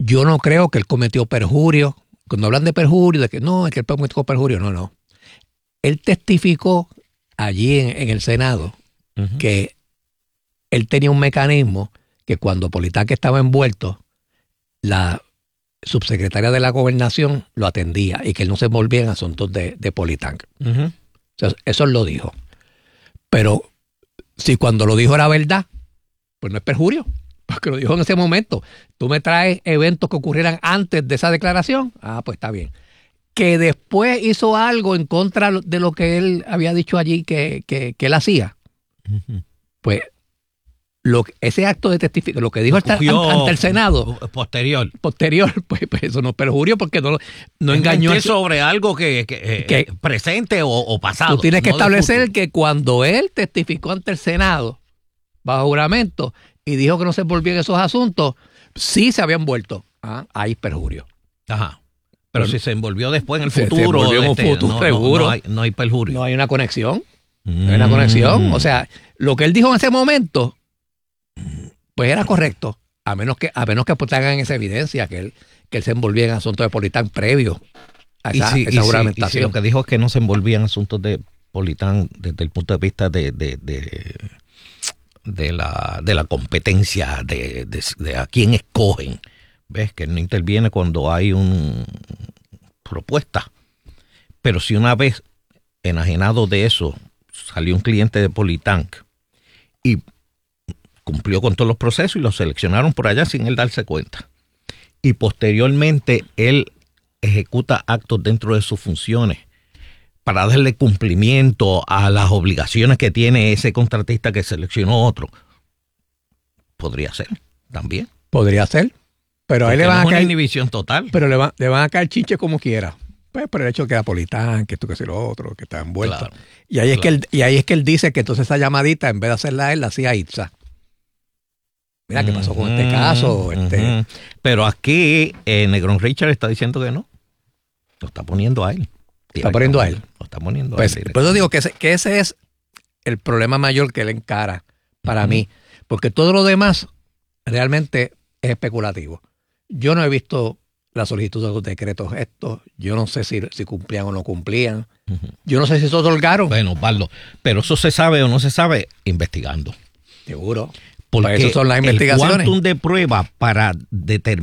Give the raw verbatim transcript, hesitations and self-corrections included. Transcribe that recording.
Yo no creo que él cometió perjurio. Cuando hablan de perjurio, de que no, es que él cometió perjurio, no, no. Él testificó allí en, en el Senado uh-huh. que él tenía un mecanismo que cuando Politanque estaba envuelto, la subsecretaria de la Gobernación lo atendía y que él no se envolvía en asuntos de, de Politanque. Uh-huh. O sea, eso él lo dijo. Pero si cuando lo dijo era verdad, pues no es perjurio, porque lo dijo en ese momento. Tú me traes eventos que ocurrieran antes de esa declaración, ah, pues está bien. Que después hizo algo en contra de lo que él había dicho allí que, que, que él hacía, uh-huh. pues lo, ese acto de testificación, lo que dijo ante, ante el Senado posterior, posterior pues, pues eso no es perjurio porque no, no engañó. Sobre algo que, que, que eh, presente o, o pasado. Tú tienes que no establecer que cuando él testificó ante el Senado bajo juramento y dijo que no se envolvía en esos asuntos, sí se habían vuelto. Ah, ahí es perjurio. Ajá. Pero, Pero si se envolvió después en el se, futuro, se en este, futuro no, seguro. No, no, hay, no hay perjurio. No hay una conexión. Mm. No hay una conexión. O sea, lo que él dijo en ese momento, pues era correcto. A menos que, a menos que pues, hagan esa evidencia que él, que él se envolvía en asuntos de Politán previo a esa, y si, esa y juramentación. Si, y si lo que dijo es que no se envolvía en asuntos de Politán desde el punto de vista de, de, de, de, la, de la competencia, de, de, de a quién escogen. ¿Ves? Que no interviene cuando hay una propuesta. Pero si una vez enajenado de eso salió un cliente de Politanque y cumplió con todos los procesos y lo seleccionaron por allá sin él darse cuenta. Y posteriormente él ejecuta actos dentro de sus funciones para darle cumplimiento a las obligaciones que tiene ese contratista que seleccionó otro. Podría ser también. Podría ser. Pero ahí le van no a caer. Una inhibición total. Pero le, va, le van a caer chiches como quiera. Pues por el hecho que era Politán, que esto, que si lo otro, que está envuelto. Claro, y, ahí claro. es que él, y ahí es que él dice que entonces esa llamadita, en vez de hacerla él, la hacía Itza. Mira, ¿qué pasó con este caso? Este... Uh-huh. Pero aquí eh, Negrón Richard está diciendo que no. Lo está poniendo a él. Está poniendo a él. Lo está poniendo pues, a él. Por eso digo que ese, que ese es el problema mayor que él encara para uh-huh. mí. Porque todo lo demás realmente es especulativo. Yo no he visto la solicitud de los decretos estos. Yo no sé si, si cumplían o no cumplían. Uh-huh. Yo no sé si se otorgaron. Bueno, Osvaldo, pero eso se sabe o no se sabe investigando. Seguro. Porque eso son las investigaciones. El quantum de prueba para determinar